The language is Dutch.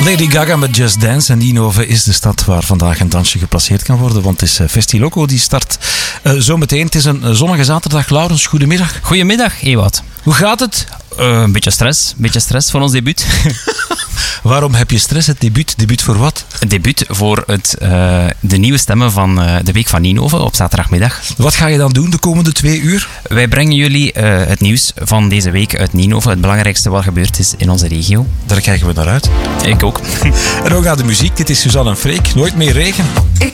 Lady Gaga met Just Dance. En Ninove is de stad waar vandaag een dansje geplaceerd kan worden. Want het is Festiloco die start zometeen. Het is een zonnige zaterdag. Laurens, goedemiddag. Goedemiddag, Ewout. Hoe gaat het? Een beetje stress voor ons debuut. Waarom heb je stress? Het debuut? Debuut voor wat? Het debuut voor de nieuwe stemmen van de Week van Ninove op zaterdagmiddag. Wat ga je dan doen de komende 2 uur? Wij brengen jullie het nieuws van deze week uit Ninove. Het belangrijkste wat gebeurd is in onze regio. Daar kijken we naar uit. Ik ook. En ook naar de muziek. Dit is Suzanne en Freek. Nooit meer regen.